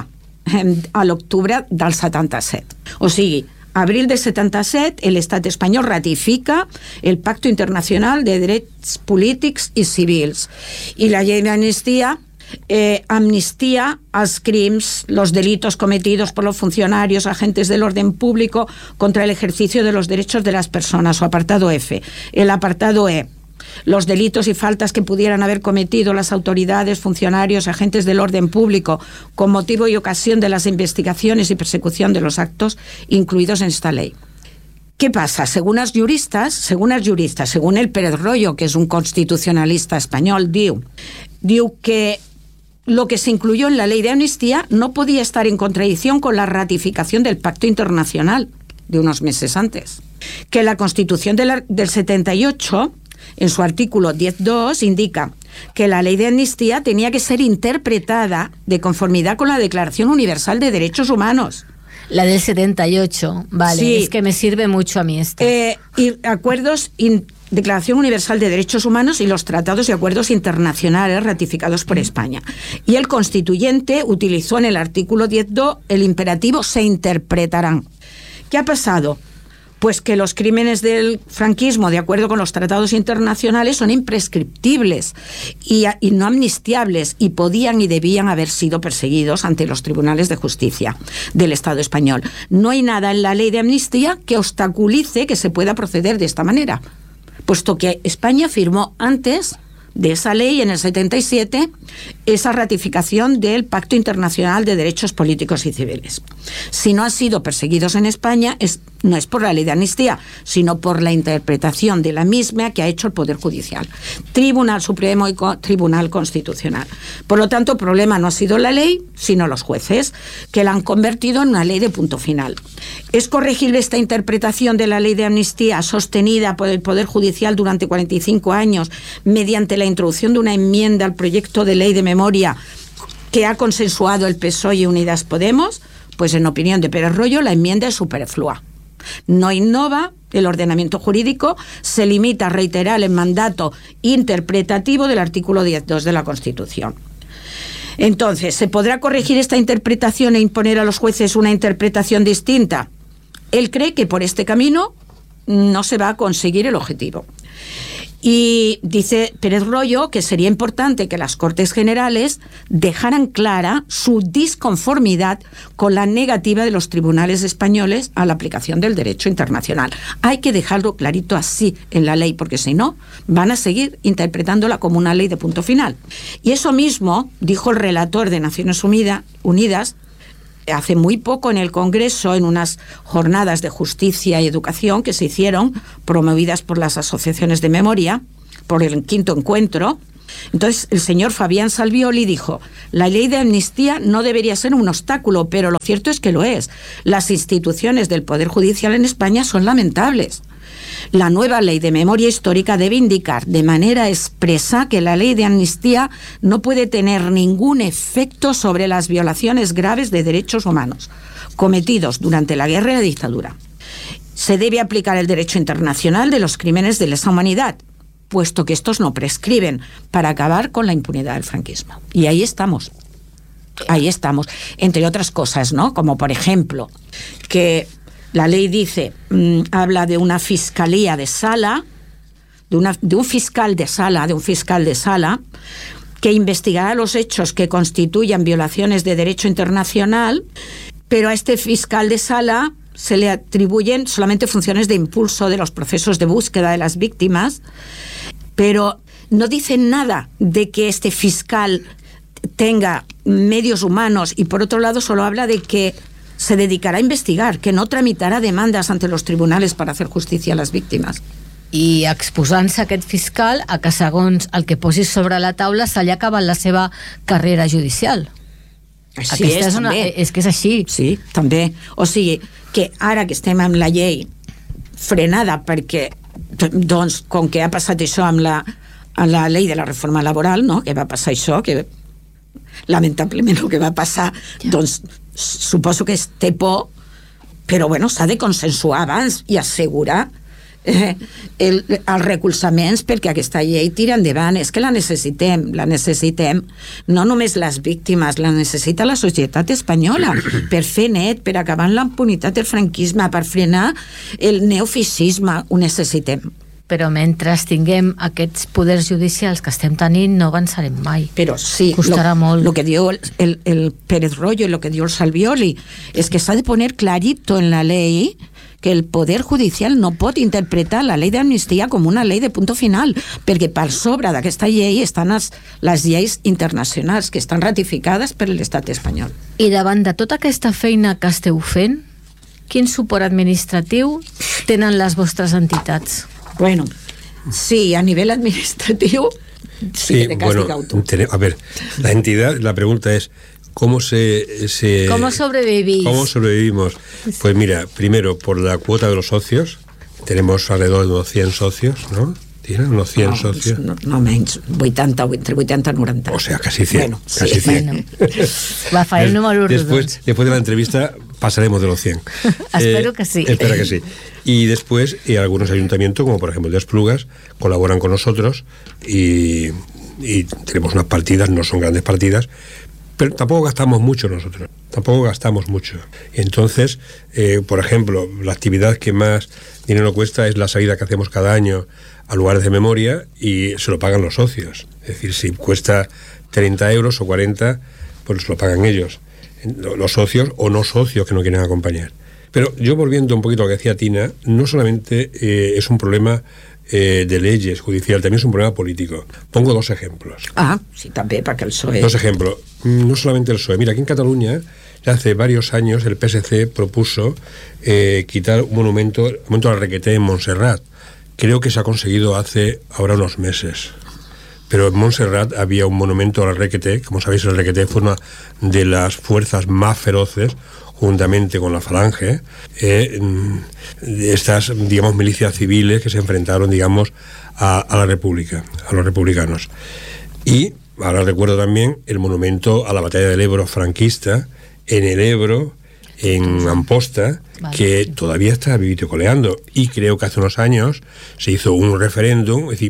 a l'octubre del setanta-set. O sigui, abril del setanta-set, l'estat espanyol ratifica el Pacto Internacional de Drets Polítics i Civils. I la llei d'amnistia Eh, amnistía als crims, los delitos cometidos por los funcionarios, agentes del orden público contra el ejercicio de los derechos de las personas, o apartado F. El apartado E, los delitos y faltas que pudieran haber cometido las autoridades, funcionarios, agentes del orden público con motivo y ocasión de las investigaciones y persecución de los actos incluidos en esta ley. ¿Qué pasa? Según els juristes, según els juristes, según el Pérez Royo, que és un constitucionalista espanyol, diu, diu que lo que se incluyó en la ley de amnistía no podía estar en contradicción con la ratificación del Pacto Internacional de unos meses antes. Que la Constitución de la, del setenta y ocho, en su artículo diez punto dos, indica que la ley de amnistía tenía que ser interpretada de conformidad con la Declaración Universal de Derechos Humanos. La del setenta y ocho, vale, sí. Es que me sirve mucho a mí esta. Eh, y acuerdos... In, Declaración Universal de Derechos Humanos y los tratados y acuerdos internacionales ratificados por España. Y el constituyente utilizó en el artículo diez punto dos el imperativo se interpretarán. ¿Qué ha pasado? Pues que los crímenes del franquismo, de acuerdo con los tratados internacionales, son imprescriptibles y, y no amnistiables, y podían y debían haber sido perseguidos ante los tribunales de justicia del Estado español. No hay nada en la ley de amnistía que obstaculice que se pueda proceder de esta manera, puesto que España firmó antes de esa ley, en el setenta y siete, esa ratificación del Pacto Internacional de Derechos Políticos y Civiles. Si no han sido perseguidos en España, es, no es por la ley de amnistía, sino por la interpretación de la misma que ha hecho el Poder Judicial, Tribunal Supremo y Tribunal Constitucional. Por lo tanto, el problema no ha sido la ley, sino los jueces, que la han convertido en una ley de punto final. ¿Es corregible esta interpretación de la ley de amnistía sostenida por el Poder Judicial durante cuarenta y cinco años mediante la introducción de una enmienda al proyecto de ley de memoria que ha consensuado el P S O E y Unidas Podemos? Pues en opinión de Pérez Royo, la enmienda es superflua. No innova el ordenamiento jurídico, se limita a reiterar el mandato interpretativo del artículo diez punto dos de la Constitución. Entonces, ¿se podrá corregir esta interpretación e imponer a los jueces una interpretación distinta? Él cree que por este camino no se va a conseguir el objetivo. Y dice Pérez Royo que sería importante que las Cortes Generales dejaran clara su disconformidad con la negativa de los tribunales españoles a la aplicación del derecho internacional. Hay que dejarlo clarito así en la ley, porque si no, van a seguir interpretándola como una ley de punto final. Y eso mismo dijo el relator de Naciones Unidas hace muy poco en el Congreso, en unas jornadas de justicia y educación que se hicieron, promovidas por las asociaciones de memoria, por el quinto encuentro. Entonces el señor Fabián Salvioli dijo: la ley de amnistía no debería ser un obstáculo, pero lo cierto es que lo es. Las instituciones del Poder Judicial en España son lamentables. La nueva ley de memoria histórica debe indicar de manera expresa que la ley de amnistía no puede tener ningún efecto sobre las violaciones graves de derechos humanos cometidos durante la guerra y la dictadura. Se debe aplicar el derecho internacional de los crímenes de lesa humanidad, puesto que estos no prescriben, para acabar con la impunidad del franquismo. Y ahí estamos. Ahí estamos. Entre otras cosas, ¿no? Como por ejemplo, que la ley dice, mmm, habla de una fiscalía de sala, de, una, de un fiscal de sala, de un fiscal de sala, que investigará los hechos que constituyan violaciones de derecho internacional, pero a este fiscal de sala se le atribuyen solamente funciones de impulso de los procesos de búsqueda de las víctimas, pero no dicen nada de que este fiscal tenga medios humanos, y por otro lado solo habla de que se dedicarà a investigar, que no tramitarà demandes ante los tribunales per fer justícia a les víctimes. I exposant-se aquest fiscal a que, segons el que posis sobre la taula, se li ha acabat la seva carrera judicial. Així és, és, una, és que és així. Sí, també. O sigui, que ara que estem amb la llei frenada perquè, doncs, com que ha passat això amb la, amb la llei de la reforma laboral, no?, que va passar això, que lamentablement el que va passar, doncs suposo que es té por, però bueno, s'ha de consensuar abans i assegurar eh, el, els recolzaments perquè aquesta llei tira endavant. És que la necessitem, la necessitem no només les víctimes, la necessita la societat espanyola per fer net, per acabar amb la impunitat del franquisme, per frenar el neofeixisme, ho necessitem. Però mentre tinguem aquests poders judicials que estem tenint, no avançarem mai. Però sí, costarà lo, molt. Lo que diu el, el, el Pérez Royo y lo que diu el Salvioli es que s'ha de poner clarito en la ley que el Poder Judicial no pot interpretar la llei d'amnistia com una llei de punto final, perquè per sobre d'aquesta llei estan les, les lleis internacionals que estan ratificades per l'estat espanyol. I davant de tota aquesta feina que esteu fent, quin suport administratiu tenen les vostres entitats? Bueno, sí, a nivel administrativo, sí, sí, bueno, a ver, la entidad, la pregunta es, ¿cómo se, se... ¿Cómo sobrevivís? ¿Cómo sobrevivimos? Pues mira, primero, por la cuota de los socios, tenemos alrededor de unos cien socios, ¿no? ¿Tienen unos cien no, socios? No, no menys, vuitanta, entre vuitanta y noventa. O sea, casi cien. Bueno, casi sí, cien. Bueno. Va a fallar el número después, después de la entrevista pasaremos de los cien. Espero eh, que sí. Espero que sí. Y después eh, algunos ayuntamientos, como por ejemplo el de Esplugas, colaboran con nosotros y, y tenemos unas partidas, no son grandes partidas, pero tampoco gastamos mucho nosotros, tampoco gastamos mucho. Y entonces, eh, por ejemplo, la actividad que más dinero cuesta es la salida que hacemos cada año a lugares de memoria y se lo pagan los socios. Es decir, si cuesta treinta euros o cuarenta, pues se lo pagan ellos, los socios o no socios que no quieren acompañar. Pero yo, volviendo un poquito a lo que decía Tina, no solamente eh, es un problema eh, de leyes judicial, también es un problema político. Pongo dos ejemplos. Ah, sí, también, para que el P S O E... Dos ejemplos. No solamente el P S O E. Mira, aquí en Cataluña, hace varios años, el P S C propuso eh, quitar un monumento, un monumento al Requeté en Montserrat. Creo que se ha conseguido hace ahora unos meses. Pero en Montserrat había un monumento al Requeté. Como sabéis, el Requeté fue una de las fuerzas más feroces, juntamente con la Falange, eh, estas, digamos, milicias civiles que se enfrentaron, digamos, a, a la República, a los republicanos. Y ahora recuerdo también el monumento a la batalla del Ebro franquista, en el Ebro, en Amposta, vale, que todavía está vivito coleando. Y creo que hace unos años se hizo un referéndum, es decir,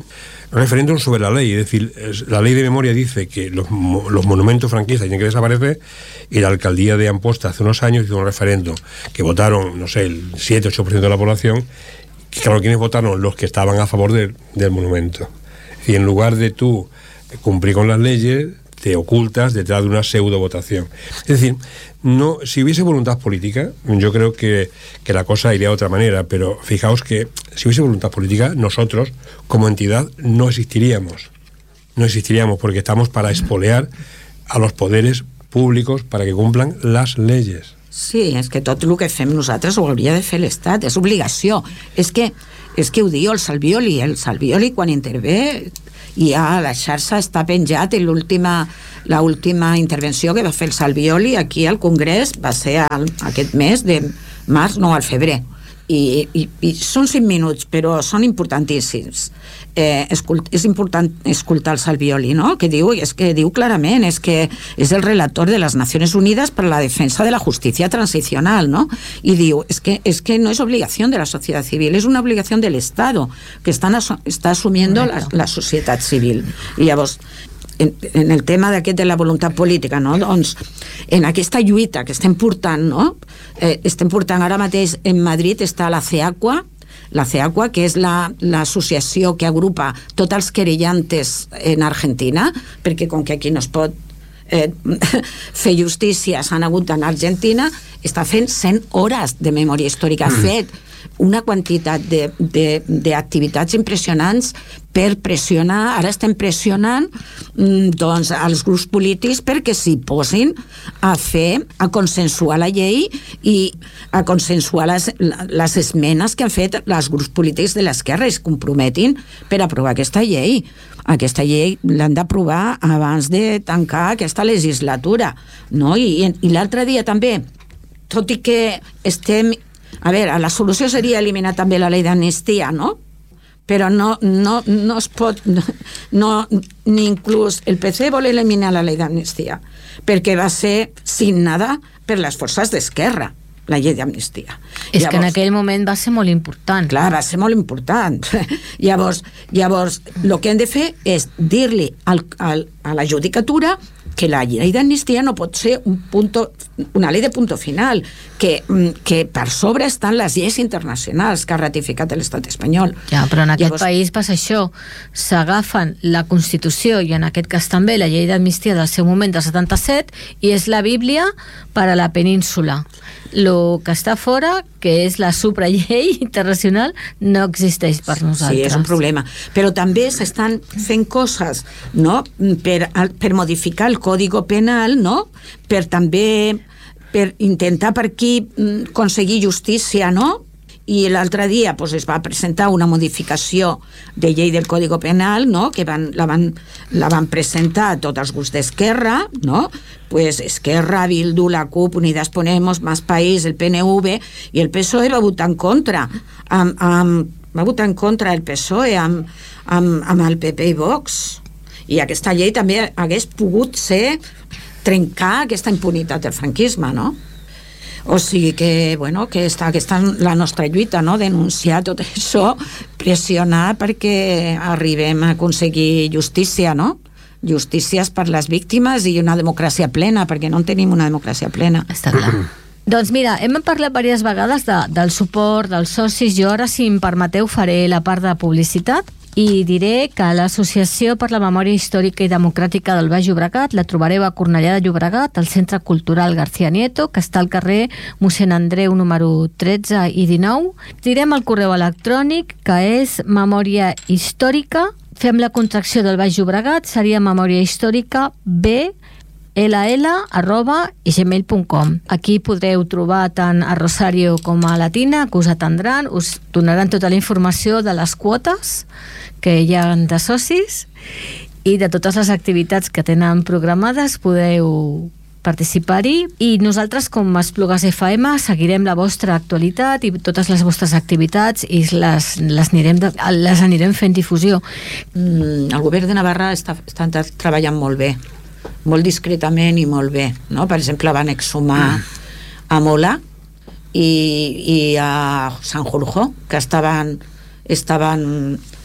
referéndum sobre la ley. Es decir, la ley de memoria dice que los, los monumentos franquistas tienen que desaparecer, y la alcaldía de Amposta hace unos años hizo un referéndum que votaron, no sé, el siete ocho por ciento de la población, que claro, ¿quiénes votaron? Los que estaban a favor de, del monumento. Y en lugar de tú cumplir con las leyes, te ocultas detrás de una pseudo votación. Es decir, no, si hubiese voluntad política, yo creo que, que la cosa iría de otra manera, pero fijaos que si hubiese voluntad política, nosotros como entidad no existiríamos. No existiríamos porque estamos para espolear a los poderes públicos para que cumplan las leyes. Sí, és que tot el que fem nosaltres ho hauria de fer l'Estat, és obligació. És que, és que ho diu el Salvioli, el Salvioli quan intervé, i a la xarxa està penjat, i l'última l'última intervenció que va fer el Salvioli aquí al Congrés va ser al, aquest mes de març, no, al febrer. I, i, i són cinc minuts, però són importantíssims. Eh, escult, és important escoltar el Salvioli, no? Que diu, és que diu clarament, és que és el relator de les Nacions Unides per la defensa de la justícia transicional, no? I diu, és que, és que no és obligació de la societat civil, és una obligació de l'Estat que estan, està assumiendo la, la societat civil. I llavors, En, en el tema d'aquest de la voluntat política, no? Doncs en aquesta lluita que estem portant, no? Eh, estem portant ara mateix en Madrid està la CEACUA, la CEACUA, que és la, l'associació que agrupa tots els querellantes en Argentina, perquè com que aquí no es pot eh, fer justícia, s'han hagut d'anar a Argentina, està fent cent hores de memòria històrica, ha fet una quantitat de, de, d'activitats impressionants per pressionar, ara estem pressionant doncs els grups polítics perquè s'hi posin a fer, a consensuar la llei i a consensuar les, les esmenes que han fet els grups polítics de l'esquerra i es comprometin per aprovar aquesta llei. Aquesta llei l'han d'aprovar abans de tancar aquesta legislatura, no? I, i l'altre dia també, tot i que estem... A veure, la solució seria eliminar també la llei d'amnistia, no? Però no, no, no es pot... No, ni inclús el P C vol eliminar la llei d'amnistia, perquè va ser signada per les forces d'esquerra, la llei d'amnistia. És llavors, que en aquell moment va ser molt important. Clar, va ser molt important. llavors, llavors, el que hem de fer és dir-li al, al, a la judicatura que la llei d'amnistia no pot ser un punto, una llei de punto final, que, que per sobre estan les lleis internacionals que ha ratificat l'estat espanyol. Ja, però en aquest Llavors, país passa això, s'agafen la Constitució i en aquest cas també la llei d'amnistia del seu moment del setanta-set i és la Bíblia per a la península. Lo que està fora, que és la suprallei internacional, no existeix per nosaltres. Sí, és un problema. Però també s'estan fent coses, no?, per, per modificar el Codi Penal, no?, per també per intentar per aquí aconseguir justícia, no?, i l'altre dia pues, es va presentar una modificació de llei del Codi Penal, no?, que van, la, van, la van presentar tots els grups d'Esquerra, no?, pues Esquerra, Bildu, la CUP, Unidas Podemos, Más País, el P N V, i el P S O E va votar en contra, amb, amb, va votar en contra el P S O E amb, amb, amb el P P i Vox, i aquesta llei també hagués pogut ser trencar aquesta impunitat del franquisme, no? O sigui que, bueno, que està, que està la nostra lluita, no?, denunciar tot això, pressionar perquè arribem a aconseguir justícia, no?, justícies per les víctimes i una democràcia plena, perquè no en tenim una democràcia plena. Està clar. Doncs mira, hem parlat diverses vegades de, del suport dels socis. Jo ara, si em permeteu, faré la part de publicitat i diré que l'Associació per la Memòria Històrica i Democràtica del Baix Llobregat la trobareu a Cornellà de Llobregat, al Centre Cultural García Nieto, que està al carrer Mossèn Andreu número tretze i dinou. Direm el correu electrònic, que és memòria històrica, fem la contracció del Baix Llobregat, seria memòria històrica b ll arroba gmail punt com. Aquí podreu trobar tant a Rosario com a la Tina, que us atendran, us donaran tota la informació de les quotes que hi ha de socis i de totes les activitats que tenen programades. Podeu participar-hi i nosaltres, com a Esplugues F M, seguirem la vostra actualitat i totes les vostres activitats i les, les, anirem, de, les anirem fent difusió. Mm, el govern de Navarra està, està treballant molt bé, molt discretament i molt bé, no? Per exemple, van exhumar a Mola i, i a Sanjurjo, que estaven, estaven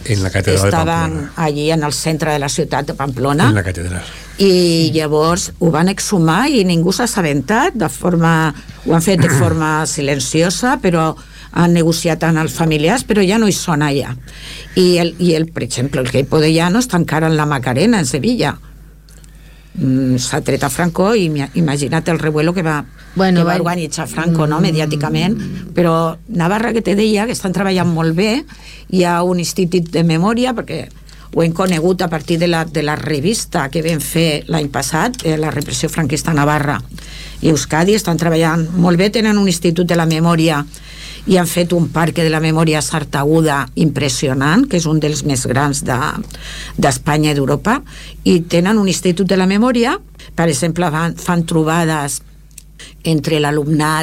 En la catedral estaven de Pamplona. allí en el centre de la ciutat de Pamplona. En la catedral. I llavors ho van exhumar i ningú s'ha assabentat, de forma, ho han fet de forma silenciosa, però han negociat amb els familiars, però ja no hi són allà. I, el, i el, per exemple, el Queipo de Llano està encara en la Macarena, en Sevilla. Mm, s'ha tret a Franco i imagina't el revuelo que va, bueno, que va va... organitzar Franco, no?, mediàticament. Però Navarra, que te deia, que estan treballant molt bé, hi ha un institut de memòria, perquè ho hem conegut a partir de la, de la revista que vam fer l'any passat, eh, la repressió franquista a Navarra i Euskadi, estan treballant molt bé, tenen un institut de la memòria i han fet un parc de la memòria sartaguda impressionant, que és un dels més grans d'Espanya de, i d'Europa, i tenen un institut de la memòria, per exemple, fan, fan trobades entre l'alumnat